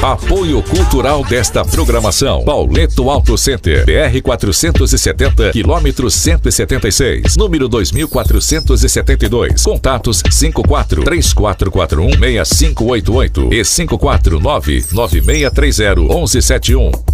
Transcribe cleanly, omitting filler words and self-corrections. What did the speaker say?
Apoio cultural desta programação: Pauleto Auto Center, BR 470, quilômetro 176, número 2472. Contatos 54-3441-6588 e 549-9630-1171.